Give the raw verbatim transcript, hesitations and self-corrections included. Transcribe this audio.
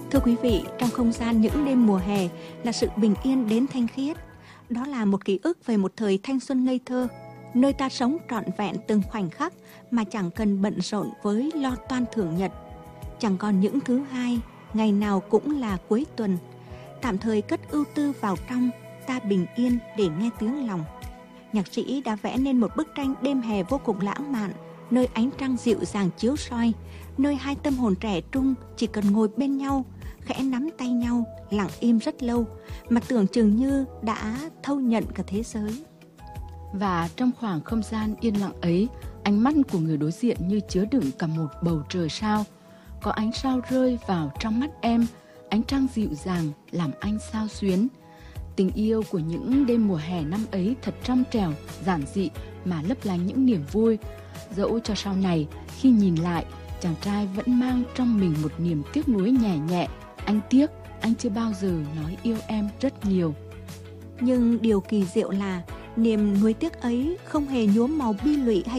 Thưa quý vị, trong không gian những đêm mùa hè là sự bình yên đến thanh khiết. Đó là một ký ức về một thời thanh xuân ngây thơ, nơi ta sống trọn vẹn từng khoảnh khắc mà chẳng cần bận rộn với lo toan thưởng nhật. Chẳng còn những thứ hai, ngày nào cũng là cuối tuần. Tạm thời cất ưu tư vào trong, ta bình yên để nghe tiếng lòng. Nhạc sĩ đã vẽ nên một bức tranh đêm hè vô cùng lãng mạn, nơi ánh trăng dịu dàng chiếu soi, nơi hai tâm hồn trẻ trung chỉ cần ngồi bên nhau, khẽ nắm tay nhau, lặng im rất lâu, mà tưởng chừng như đã thâu nhận cả thế giới. Và trong khoảng không gian yên lặng ấy, ánh mắt của người đối diện như chứa đựng cả một bầu trời sao. Có ánh sao rơi vào trong mắt em, ánh trăng dịu dàng làm anh xao xuyến. Tình yêu của những đêm mùa hè năm ấy thật trong trẻo, giản dị mà lấp lánh những niềm vui. Dẫu cho sau này, khi nhìn lại, chàng trai vẫn mang trong mình một niềm tiếc nuối nhẹ nhẹ. Anh tiếc, anh chưa bao giờ nói yêu em rất nhiều. Nhưng điều kỳ diệu là niềm nuối tiếc ấy không hề nhuốm màu bi lụy hay